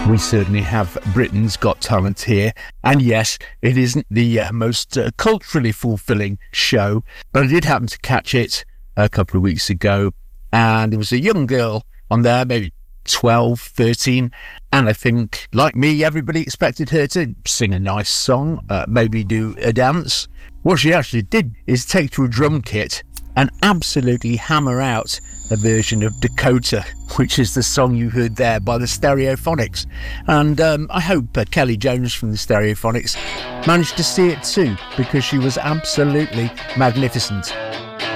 We certainly have Britain's Got Talent here. And yes, it isn't the most culturally fulfilling show, but I did happen to catch it a couple of weeks ago. And there was a young girl on there, maybe 12, 13. And I think, like me, everybody expected her to sing a nice song, maybe do a dance. What she actually did is take to a drum kit and absolutely hammer out a version of Dakota, which is the song you heard there by the Stereophonics. And I hope Kelly Jones from the Stereophonics managed to see it too, because she was absolutely magnificent.